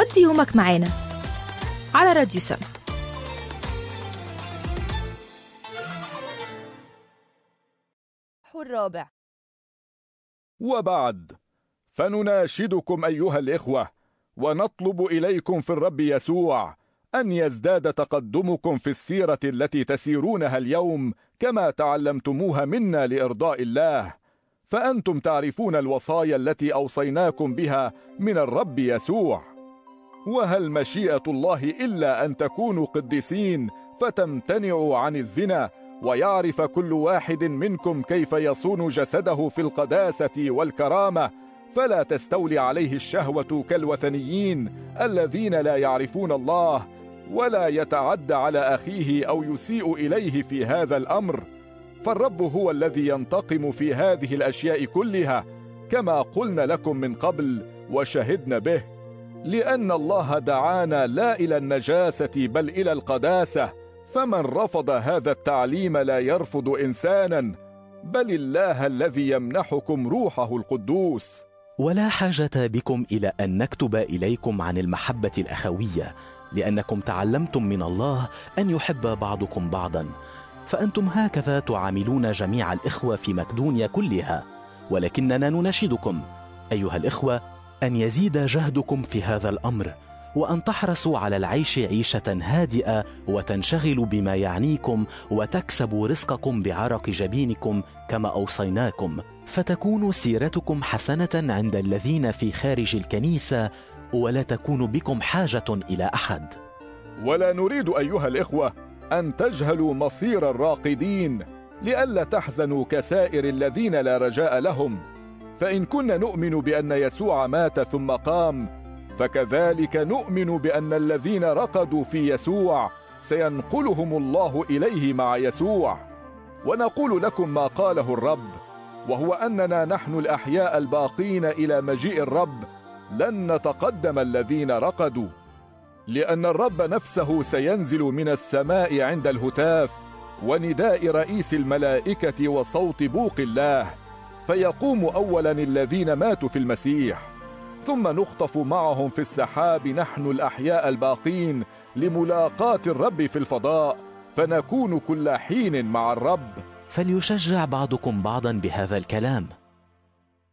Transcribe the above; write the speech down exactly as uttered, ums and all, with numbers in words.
قضي يومك معانا على راديو سما. الرابع. وبعد، فنناشدكم أيها الإخوة ونطلب إليكم في الرب يسوع أن يزداد تقدمكم في السيرة التي تسيرونها اليوم كما تعلمتموها منا لإرضاء الله، فأنتم تعرفون الوصايا التي أوصيناكم بها من الرب يسوع. وهل مشيئة الله إلا أن تكونوا قديسين فتمتنعوا عن الزنا، ويعرف كل واحد منكم كيف يصون جسده في القداسة والكرامة، فلا تستولي عليه الشهوة كالوثنيين الذين لا يعرفون الله، ولا يتعدى على أخيه أو يسيء إليه في هذا الأمر، فالرب هو الذي ينتقم في هذه الأشياء كلها، كما قلنا لكم من قبل وشهدنا به، لأن الله دعانا لا إلى النجاسة بل إلى القداسة، فمن رفض هذا التعليم لا يرفض إنسانا بل الله الذي يمنحكم روحه القدوس. ولا حاجة بكم إلى أن نكتب إليكم عن المحبة الأخوية، لأنكم تعلمتم من الله أن يحب بعضكم بعضا، فأنتم هكذا تعاملون جميع الإخوة في مقدونيا كلها. ولكننا نناشدكم أيها الإخوة أن يزيد جهدكم في هذا الأمر، وأن تحرصوا على العيش عيشة هادئة، وتنشغلوا بما يعنيكم، وتكسبوا رزقكم بعرق جبينكم كما أوصيناكم، فتكون سيرتكم حسنة عند الذين في خارج الكنيسة، ولا تكون بكم حاجة إلى أحد. ولا نريد أيها الإخوة أن تجهلوا مصير الراقدين، لئلا تحزنوا كسائر الذين لا رجاء لهم، فإن كنا نؤمن بأن يسوع مات ثم قام، فكذلك نؤمن بأن الذين رقدوا في يسوع سينقلهم الله إليه مع يسوع. ونقول لكم ما قاله الرب، وهو أننا نحن الأحياء الباقين إلى مجيء الرب لن نتقدم الذين رقدوا، لأن الرب نفسه سينزل من السماء عند الهتاف ونداء رئيس الملائكة وصوت بوق الله، فيقوم أولا الذين ماتوا في المسيح، ثم نخطف معهم في السحاب نحن الأحياء الباقين لملاقاة الرب في الفضاء، فنكون كل حين مع الرب. فليشجع بعضكم بعضا بهذا الكلام.